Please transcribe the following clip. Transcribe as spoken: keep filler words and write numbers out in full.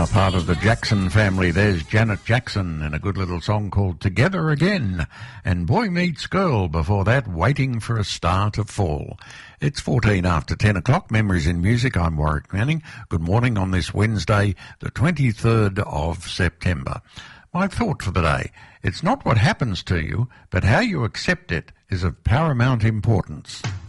Now part of the Jackson family, there's Janet Jackson in a good little song called Together Again, and Boy Meets Girl before that, Waiting for a Star to Fall. It's fourteen after ten o'clock, Memories in Music. I'm Warwick Manning. Good morning on this Wednesday, the twenty-third of September. My thought for the day, it's not what happens to you, but how you accept it is of paramount importance.